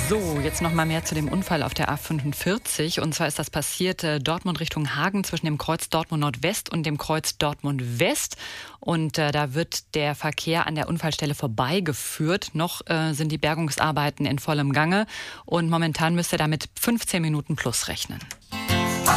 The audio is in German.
So, jetzt noch mal mehr zu dem Unfall auf der A45. Und zwar ist das passiert Dortmund Richtung Hagen zwischen dem Kreuz Dortmund Nordwest und dem Kreuz Dortmund West. Und da wird der Verkehr an der Unfallstelle vorbeigeführt. Noch sind die Bergungsarbeiten in vollem Gange. Und momentan müsst ihr damit 15 Minuten plus rechnen.